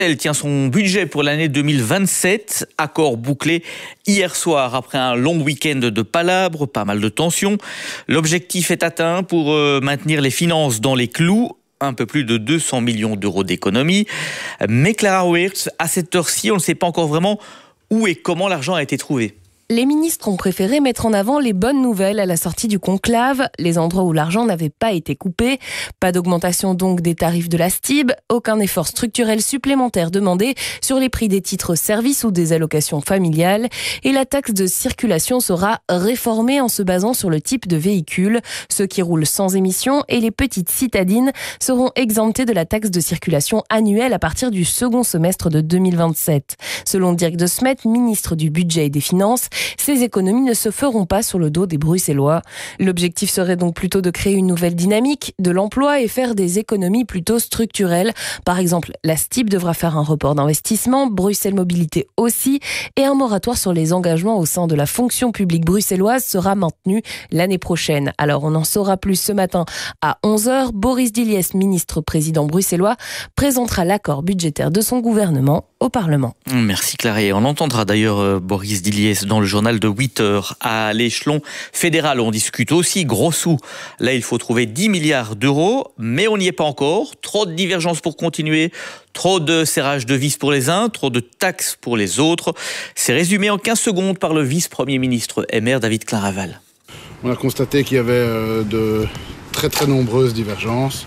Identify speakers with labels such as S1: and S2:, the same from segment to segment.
S1: Elle tient son budget pour l'année 2027, accord bouclé hier soir après un long week-end de palabres, pas mal de tensions. L'objectif est atteint pour maintenir les finances dans les clous, un peu plus de 200 millions d'euros d'économie. Mais Clara Weerts, à cette heure-ci, on ne sait pas encore vraiment où et comment l'argent a été trouvé.
S2: Les ministres ont préféré mettre en avant les bonnes nouvelles à la sortie du conclave, les endroits où l'argent n'avait pas été coupé. Pas d'augmentation donc des tarifs de la STIB, aucun effort structurel supplémentaire demandé sur les prix des titres services ou des allocations familiales. Et la taxe de circulation sera réformée en se basant sur le type de véhicule. Ceux qui roulent sans émission et les petites citadines seront exemptés de la taxe de circulation annuelle à partir du second semestre de 2027. Selon Dirk de Smet, ministre du Budget et des Finances, ces économies ne se feront pas sur le dos des Bruxellois. L'objectif serait donc plutôt de créer une nouvelle dynamique, de l'emploi et faire des économies plutôt structurelles. Par exemple, la STIB devra faire un report d'investissement, Bruxelles Mobilité aussi, et un moratoire sur les engagements au sein de la fonction publique bruxelloise sera maintenu l'année prochaine. Alors on en saura plus ce matin à 11h. Boris Diliès, ministre-président bruxellois, présentera l'accord budgétaire de son gouvernement au Parlement.
S1: Merci Clara. On entendra d'ailleurs Boris Diliès dans le journal de 8h. À l'échelon fédéral, on discute aussi gros sous. Là, il faut trouver 10 milliards d'euros, mais on n'y est pas encore. Trop de divergences pour continuer, trop de serrage de vis pour les uns, trop de taxes pour les autres. C'est résumé en 15 secondes par le vice-premier ministre MR David Claraval.
S3: On a constaté qu'il y avait de très nombreuses divergences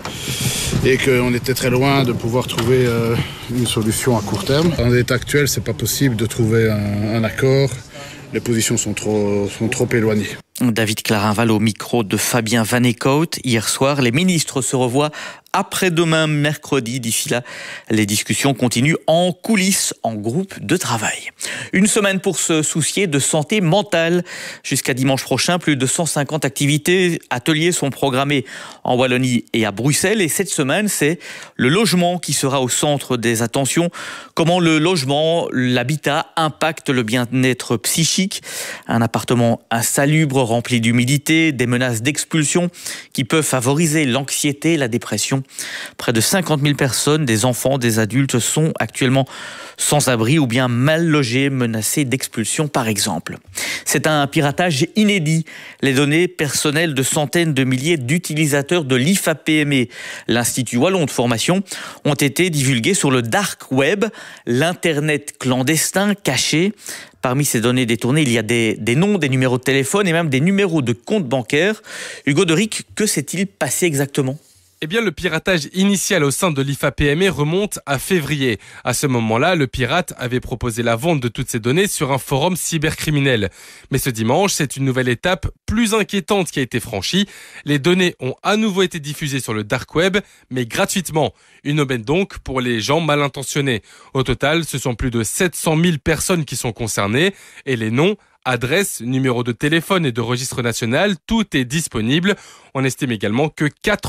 S3: et qu'on était très loin de pouvoir trouver une solution à court terme. Dans l'état actuel, c'est pas possible de trouver un accord. Les positions sont trop éloignées.
S1: David Claraval au micro de Fabien Van Eekhout. Hier soir, les ministres se revoient après-demain, mercredi. D'ici là, les discussions continuent en coulisses, en groupe de travail. Une semaine pour se soucier de santé mentale. Jusqu'à dimanche prochain, plus de 150 activités, ateliers sont programmés en Wallonie et à Bruxelles. Et cette semaine, c'est le logement qui sera au centre des attentions. Comment le logement, l'habitat impacte le bien-être psychique. Un appartement insalubre, rempli d'humidité, des menaces d'expulsion qui peuvent favoriser l'anxiété et la dépression. Près de 50 000 personnes, des enfants, des adultes, sont actuellement sans abri ou bien mal logés, menacés d'expulsion par exemple. C'est un piratage inédit. Les données personnelles de centaines de milliers d'utilisateurs de l'IFAPME, l'Institut Wallon de formation, ont été divulguées sur le dark web, l'internet clandestin caché. Parmi ces données détournées, il y a des noms, des numéros de téléphone et même des numéros de compte bancaire. Hugo Deric, que s'est-il passé exactement ?
S4: Eh bien, le piratage initial au sein de l'IFAPME remonte à février. À ce moment-là, le pirate avait proposé la vente de toutes ces données sur un forum cybercriminel. Mais ce dimanche, c'est une nouvelle étape plus inquiétante qui a été franchie. Les données ont à nouveau été diffusées sur le dark web, mais gratuitement. Une aubaine donc pour les gens mal intentionnés. Au total, ce sont plus de 700 000 personnes qui sont concernées et les noms, adresse, numéro de téléphone et de registre national, tout est disponible. On estime également que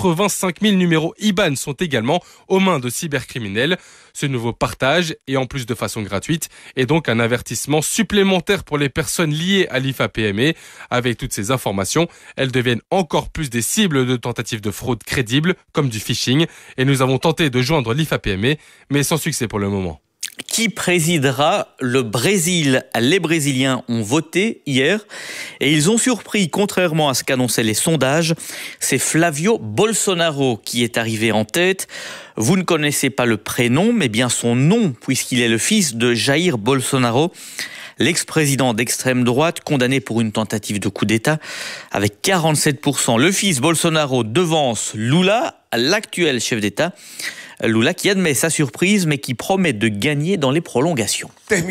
S4: 85 000 numéros IBAN sont également aux mains de cybercriminels. Ce nouveau partage, et en plus de façon gratuite, est donc un avertissement supplémentaire pour les personnes liées à l'IFAPME. Avec toutes ces informations, elles deviennent encore plus des cibles de tentatives de fraude crédibles, comme du phishing. Et nous avons tenté de joindre l'IFAPME, mais sans succès pour le moment.
S1: Qui présidera le Brésil ? Les Brésiliens ont voté hier et ils ont surpris, contrairement à ce qu'annonçaient les sondages. C'est Flavio Bolsonaro qui est arrivé en tête. Vous ne connaissez pas le prénom, mais bien son nom, puisqu'il est le fils de Jair Bolsonaro, l'ex-président d'extrême droite condamné pour une tentative de coup d'État. Avec 47%, le fils Bolsonaro devance Lula, l'actuel chef d'État. Lula qui admet sa surprise mais qui promet de gagner dans les prolongations.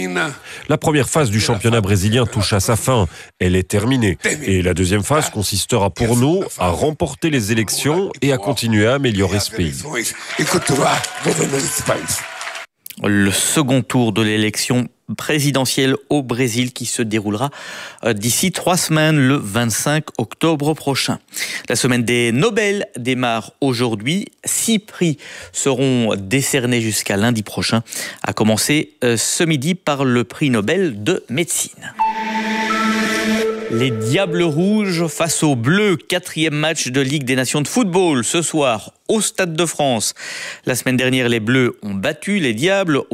S5: La première phase du championnat brésilien touche à sa fin. Elle est terminée. Et la deuxième phase consistera pour nous à remporter les élections et à continuer à améliorer ce pays.
S1: Le second tour de l'élection présidentielle au Brésil qui se déroulera d'ici 3 semaines, le 25 octobre prochain. La semaine des Nobel démarre aujourd'hui. 6 prix seront décernés jusqu'à lundi prochain, à commencer ce midi par le prix Nobel de médecine. Les Diables Rouges face aux Bleus, 4e match de Ligue des Nations de football ce soir au Stade de France. La semaine dernière, les Bleus ont battu les Diables.